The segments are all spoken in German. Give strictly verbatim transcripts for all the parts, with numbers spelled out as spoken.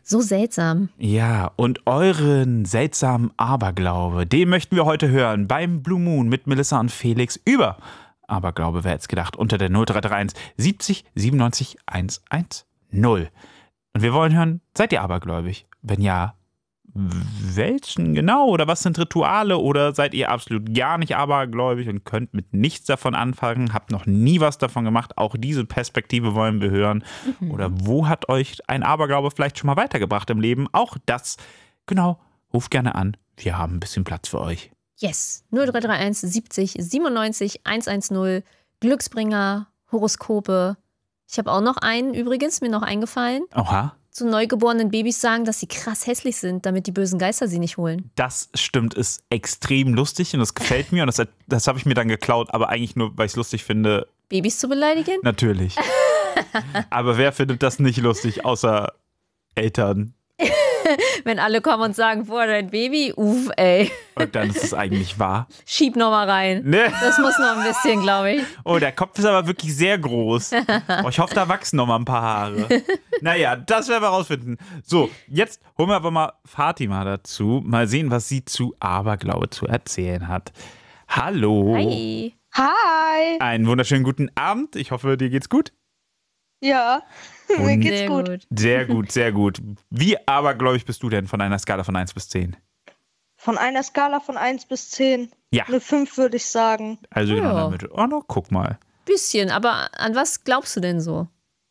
So seltsam. Ja, und euren seltsamen Aberglaube, den möchten wir heute hören beim Blue Moon mit Melissa und Felix über Aberglaube, wer hätte gedacht, unter der null drei drei eins siebzig siebenundneunzig hundertzehn. Und wir wollen hören, seid ihr abergläubig? Wenn ja, welchen genau? Oder was sind Rituale? Oder seid ihr absolut gar nicht abergläubig und könnt mit nichts davon anfangen? Habt noch nie was davon gemacht? Auch diese Perspektive wollen wir hören. Mhm. Oder wo hat euch ein Aberglaube vielleicht schon mal weitergebracht im Leben? Auch das, genau, ruft gerne an. Wir haben ein bisschen Platz für euch. Yes, null drei drei eins siebzig siebenundneunzig hundertzehn, Glücksbringer, Horoskope. Ich habe auch noch einen übrigens, mir noch eingefallen. Oha. Zu neugeborenen Babys sagen, dass sie krass hässlich sind, damit die bösen Geister sie nicht holen. Das stimmt, ist extrem lustig und das gefällt mir und das, das habe ich mir dann geklaut, aber eigentlich nur, weil ich es lustig finde. Babys zu beleidigen? Natürlich. Aber wer findet das nicht lustig, außer Eltern? Wenn alle kommen und sagen, boah, dein Baby, uff, ey. Und dann ist es eigentlich wahr. Schieb noch mal rein. Ne? Das muss noch ein bisschen, glaube ich. Oh, der Kopf ist aber wirklich sehr groß. Oh, ich hoffe, da wachsen noch mal ein paar Haare. Naja, das werden wir rausfinden. So, jetzt holen wir aber mal Fatima dazu. Mal sehen, was sie zu Aberglaube zu erzählen hat. Hallo. Hi. Hi. Einen wunderschönen guten Abend. Ich hoffe, dir geht's gut. Ja, mir geht's sehr gut. gut. Sehr gut, sehr gut. Wie abergläubig bist du denn von einer Skala von eins bis zehn? Von einer Skala von eins bis zehn? Ja. Eine fünf würde ich sagen. Also genau in Ja. der Mitte. Oh, no, guck mal. Bisschen, aber an was glaubst du denn so?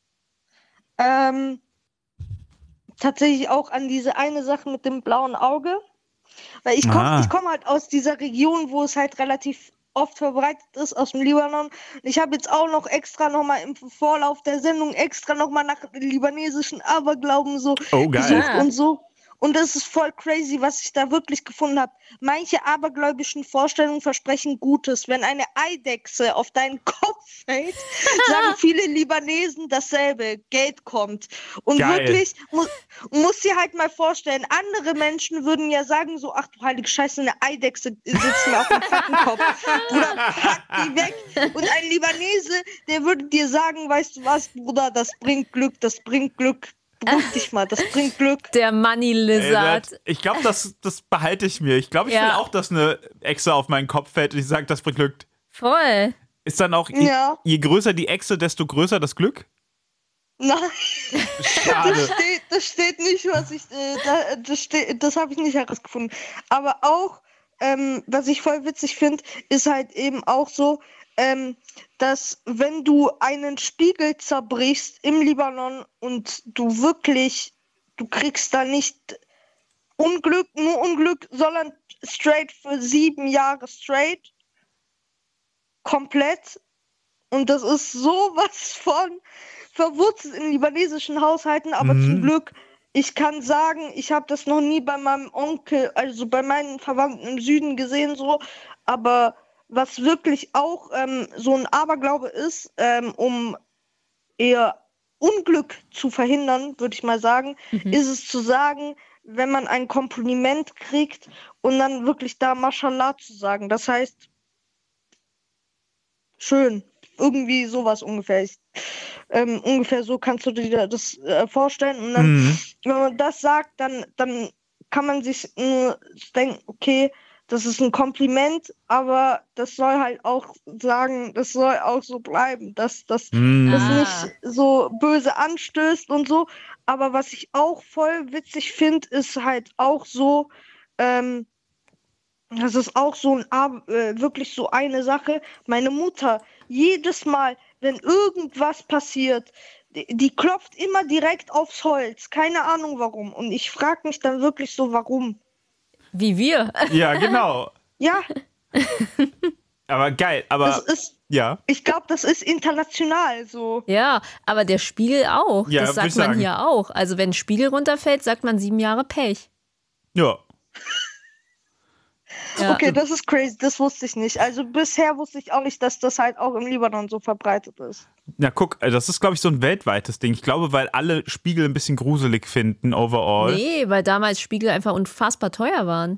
Ähm, tatsächlich auch an diese eine Sache mit dem blauen Auge. Weil ich komme Ah. ich komm halt aus dieser Region, wo es halt relativ oft verbreitet ist, aus dem Libanon. Und ich habe jetzt auch noch extra nochmal im Vorlauf der Sendung extra nochmal nach libanesischen Aberglauben so Oh, geil. gesucht Ah. und so. Und das ist voll crazy, was ich da wirklich gefunden habe. Manche abergläubischen Vorstellungen versprechen Gutes. Wenn eine Eidechse auf deinen Kopf fällt, sagen viele Libanesen dasselbe. Geld kommt. Und Geil. wirklich, mu muss dir halt mal vorstellen, andere Menschen würden ja sagen so, ach du heilige Scheiße, eine Eidechse sitzt mir auf dem Kopf. Bruder, pack die weg. Und ein Libanese, der würde dir sagen, weißt du was, Bruder, das bringt Glück, das bringt Glück. Beruhig dich mal, das bringt Glück. Der Money Lizard. Ey, ich glaube, das, das behalte ich mir. Ich glaube, ich Ja. will auch, dass eine Echse auf meinen Kopf fällt und ich sage, das bringt Glück. Voll. Ist dann auch, je, Ja. je größer die Echse, desto größer das Glück? Nein, Schade. das steht, das steht nicht, was ich, äh, da, das steht, das habe ich nicht herausgefunden. Aber auch, ähm, was ich voll witzig finde, ist halt eben auch so, ähm, dass wenn du einen Spiegel zerbrichst im Libanon und du wirklich, du kriegst da nicht Unglück, nur Unglück, sondern straight für sieben Jahre straight, komplett. Und das ist sowas von verwurzelt in libanesischen Haushalten, aber Mhm. zum Glück, ich kann sagen, ich habe das noch nie bei meinem Onkel, also bei meinen Verwandten im Süden gesehen, so, aber was wirklich auch ähm, so ein Aberglaube ist, ähm, um eher Unglück zu verhindern, würde ich mal sagen, Mhm. ist es zu sagen, wenn man ein Kompliment kriegt und dann wirklich da Mashallah zu sagen. Das heißt, schön. Irgendwie sowas ungefähr. Ich, ähm, ungefähr so kannst du dir das äh, vorstellen. Und dann, Mhm. wenn man das sagt, dann, dann kann man sich nur denken, okay, das ist ein Kompliment, aber das soll halt auch sagen, das soll auch so bleiben, dass das Mhm. das Ah. nicht so böse anstößt und so. Aber was ich auch voll witzig finde, ist halt auch so, ähm, das ist auch so ein, Ab- äh, wirklich so eine Sache. Meine Mutter, jedes Mal, wenn irgendwas passiert, die, die klopft immer direkt aufs Holz. Keine Ahnung warum. Und ich frage mich dann wirklich so, warum. Wie wir. Ja, genau. Ja, Aber geil, das aber ist, ja. ich glaube, das ist international so. Ja, aber der Spiegel auch. Ja, das würd ich sagt man sagen. hier auch. Also wenn ein Spiegel runterfällt, sagt man sieben Jahre Pech. Ja. Ja. Okay, das ist crazy, das wusste ich nicht. Also bisher wusste ich auch nicht, dass das halt auch im Libanon so verbreitet ist. Ja, guck, das ist, glaube ich, so ein weltweites Ding. Ich glaube, weil alle Spiegel ein bisschen gruselig finden, overall. Nee, weil damals Spiegel einfach unfassbar teuer waren.